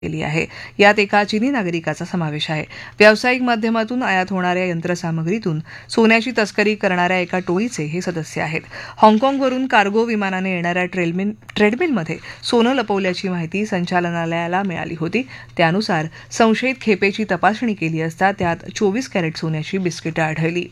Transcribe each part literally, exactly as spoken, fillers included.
केली आहे. यात एका चीनी नागरिकाचा समावेश आहे. व्यावसायिक माध्यमातून आयात होणाऱ्या यंत्रसामग्रीतून सोन्याची तस्करी करणाऱ्या एका टोळीचे हे सदस्य आहेत. हाँगकाँगवरून कार्गो विमानाने येणाऱ्या ट्रेडमिल ट्रेडमिलमध्ये सोनं लपवल्याची माहिती संचालनालयाला मिळाली होती. त्यानुसार संशयित खेपेची तपासणी केली असता त्यात चोवीस कॅरेट सोन्याची बिस्किटं आढळली.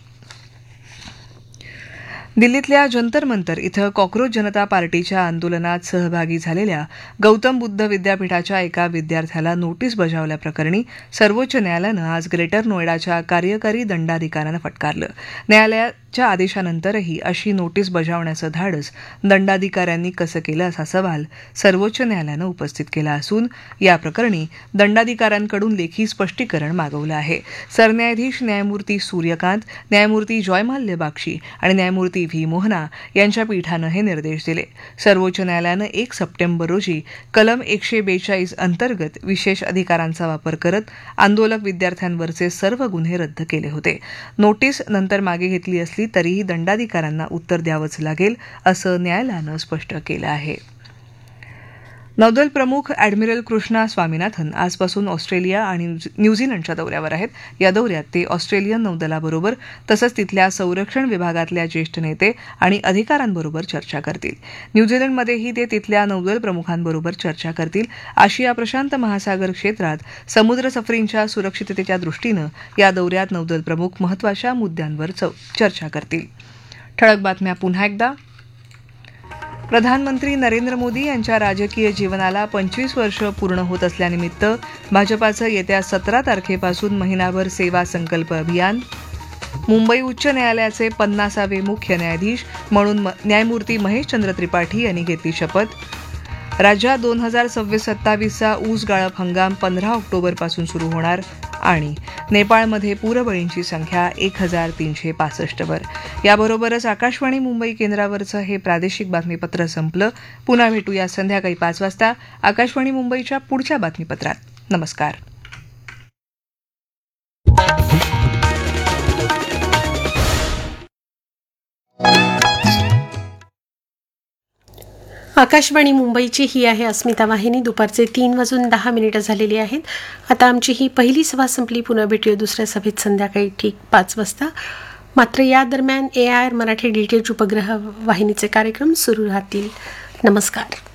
दिल्लीतल्या जंतर मंतर इथं कॉक्रोच जनता पार्टीच्या आंदोलनात सहभागी झालेल्या गौतम बुद्ध विद्यापीठाच्या एका विद्यार्थ्याला नोटीस बजावल्याप्रकरणी सर्वोच्च न्यायालयानं आज ग्रेटर नोएडाच्या कार्यकारी दंडाधिकाऱ्यांना फटकारलं. न्यायालयाच्या आदेशानंतरही अशी नोटीस बजावण्याचं धाडस दंडाधिकाऱ्यांनी कसं केलं असा सवाल सर्वोच्च न्यायालयानं उपस्थित केला असून या प्रकरणी दंडाधिकाऱ्यांकडून लेखी स्पष्टीकरण मागवलं आहे. सरन्यायाधीश न्यायमूर्ती सूर्यकांत, न्यायमूर्ती जयमाल्य बाक्षी आणि न्यायमूर्ती व्ही मोहना यांच्या पीठानं हे निर्देश दिले. सर्वोच्च न्यायालयानं एक सप्टेंबर रोजी कलम एकशे बेचाळीस अंतर्गत विशेष अधिकारांचा वापर करत आंदोलक विद्यार्थ्यांवरचे सर्व गुन्हे रद्द केले होते. नोटीस नंतर मागे घेतली असली तरीही दंडाधिकाऱ्यांना उत्तर द्यावंच लागेल असं न्यायालयानं स्पष्ट केलं आहे. नौदल प्रमुख अॅडमिरल कृष्णा स्वामीनाथन आजपासून ऑस्ट्रेलिया आणि न्यूझीलंडच्या दौऱ्यावर आहेत. या दौऱ्यात ते ऑस्ट्रेलियन नौदलाबरोबर तसंच तिथल्या संरक्षण विभागातल्या ज्येष्ठ नेते आणि अधिकाऱ्यांबरोबर चर्चा करतील. न्यूझीलंडमध्येही ते तिथल्या नौदल प्रमुखांबरोबर चर्चा करतील. आशिया प्रशांत महासागर क्षेत्रात समुद्र सफरींच्या सुरक्षिततेच्या दृष्टीनं या दौऱ्यात नौदल प्रमुख महत्वाच्या मुद्द्यांवर चर्चा करतील. ठळक बातम्या पुन्हा एकदा. प्रधानमंत्री नरेंद्र मोदी यांच्या राजकीय जीवनाला पंचवीस वर्ष पूर्ण होत असल्यानिमित्त भाजपाचं येत्या सतरा तारखेपासून महिनाभर सेवा संकल्प अभियान. मुंबई उच्च न्यायालयाचे पन्नासावे मुख्य न्यायाधीश म्हणून न्यायमूर्ती महेशचंद्र त्रिपाठी यांनी घेतली शपथ. राज्यात दोन हजार सव्वीस सत्तावीसचा ऊस गाळप हंगाम पंधरा ऑक्टोबरपासून सुरू होणार. आणि नेपाळमध्ये पूरबळींची संख्या एक हजार तीनशे पासष्टवर. याबरोबरच आकाशवाणी मुंबई केंद्रावरचं हे प्रादेशिक बातमीपत्र संपलं. पुन्हा भेटूया संध्याकाळी पाच वाजता आकाशवाणी मुंबईच्या पुढच्या बातमीपत्रात. नमस्कार. आकाशवाणी मुंबईची ही आहे अस्मिता वाहिनी. दुपारचे तीन वाजून दहा मिनिटं झालेली आहेत. आता आमची ही पहिली सभा संपली. पुन्हा भेटूया दुसऱ्या सभेत संध्याकाळी ठीक पाच वाजता. मात्र या दरम्यान ए I R Marathi D T H उपग्रह वाहिनीचे कार्यक्रम सुरू राहतील. नमस्कार.